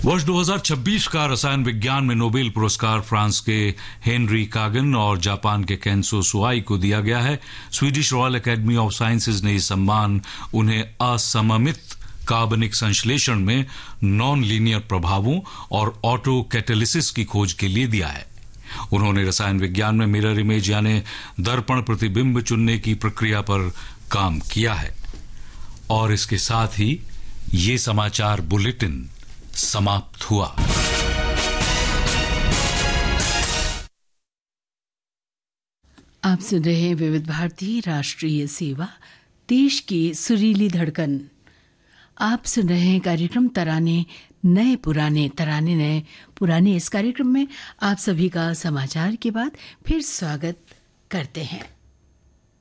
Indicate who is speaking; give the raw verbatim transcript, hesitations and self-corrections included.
Speaker 1: वर्ष दो हज़ार छब्बीस का रसायन विज्ञान में नोबेल पुरस्कार फ्रांस के हेनरी कागन और जापान के केंसो सुआई को दिया गया है। Swedish royal academy of sciences ने यह सम्मान उन्हें असममित कार्बनिक संश्लेषण में नॉन लीनियर प्रभावों और ऑटो कैटालिसिस की खोज के लिए दिया है। उन्होंने रसायन विज्ञान में मिरर इमेज यानी दर्पण प्रतिबिंब चुनने की प्रक्रिया पर काम किया है। और इसके साथ ही ये समाचार बुलेटिन समाप्त हुआ।
Speaker 2: आप सुन रहे हैं विविध भारती राष्ट्रीय सेवा, देश की सुरीली धड़कन। आप सुन रहे हैं कार्यक्रम तराने नए पुराने, तराने नए पुराने। इस कार्यक्रम में आप सभी का समाचार के बाद फिर स्वागत करते हैं।